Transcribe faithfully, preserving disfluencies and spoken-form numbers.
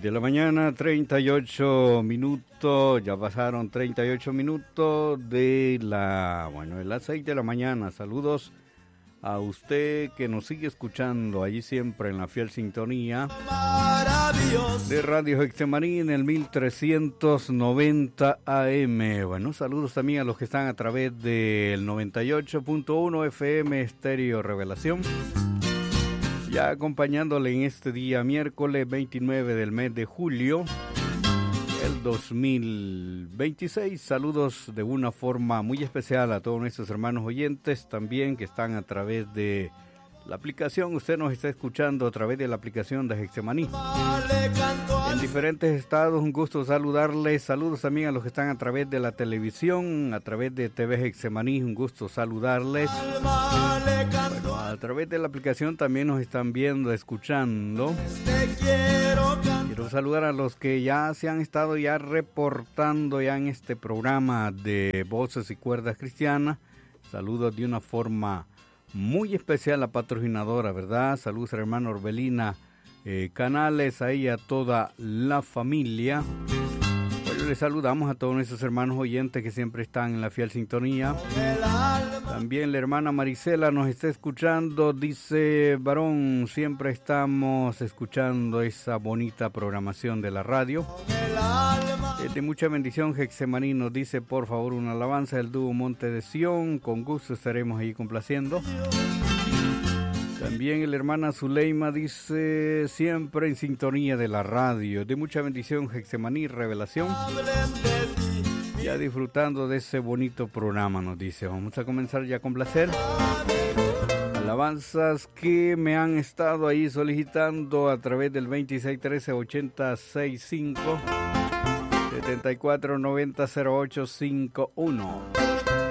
de la mañana, treinta y ocho minutos, ya pasaron treinta y ocho minutos de la, bueno, de las seis de la mañana. Saludos a usted que nos sigue escuchando allí siempre en la fiel sintonía de Radio Getsemaní en el mil trescientos noventa A M. Bueno, saludos también a los que están a través del noventa y ocho punto uno F M Estéreo Revelación. Ya acompañándole en este día miércoles veintinueve del mes de julio del dos mil veintiséis. Saludos de una forma muy especial a todos nuestros hermanos oyentes también que están a través de la aplicación. Usted nos está escuchando a través de la aplicación de Getsemaní en diferentes estados. Un gusto saludarles. Saludos también a los que están a través de la televisión, a través de T V Getsemaní. Un gusto saludarles. Bueno, a través de la aplicación también nos están viendo, escuchando. Quiero saludar a los que ya se han estado ya reportando ya en este programa de Voces y Cuerdas Cristianas. Saludos de una forma muy especial a la patrocinadora, ¿verdad? Saludos a la hermana Orbelina eh, Canales, a ella, a toda la familia. Bueno, les saludamos a todos nuestros hermanos oyentes que siempre están en la fiel sintonía. También la hermana Marisela nos está escuchando, dice: varón, siempre estamos escuchando esa bonita programación de la radio. Es de mucha bendición. Getsemaní nos dice, por favor, una alabanza del dúo Monte de Sión. Con gusto estaremos ahí complaciendo. También la hermana Zuleima dice, siempre en sintonía de la radio. De mucha bendición, Getsemaní Revelación. Ya disfrutando de ese bonito programa, nos dice. Vamos a comenzar ya con placer. Alabanzas que me han estado ahí solicitando a través del veintiséis trece ochenta sesenta y cinco setenta y cuatro noventa cero ocho cincuenta y uno.